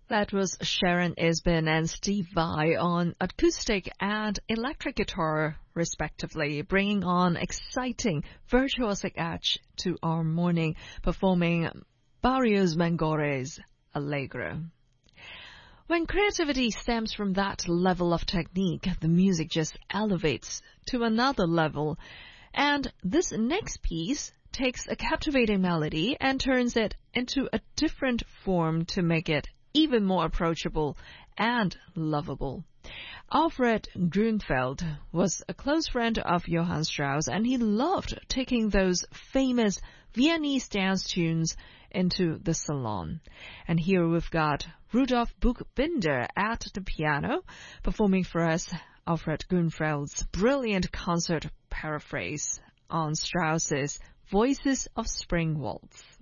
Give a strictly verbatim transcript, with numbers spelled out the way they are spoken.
That was Sharon Isbin and Steve Vai on acoustic and electric guitar, respectively, bringing on exciting virtuosic edge to our morning, performing Barrios Mangores' Allegro. When creativity stems from that level of technique, the music just elevates to another level. And this next piece takes a captivating melody and turns it into a different form to make it even more approachable and lovable. Alfred Grunfeld was a close friend of Johann Strauss, and he loved taking those famous Viennese dance tunes into the salon. And here we've got Rudolf Buchbinder at the piano, performing for us Alfred Grunfeld's brilliant concert paraphrase on Strauss's Voices of Spring Waltz.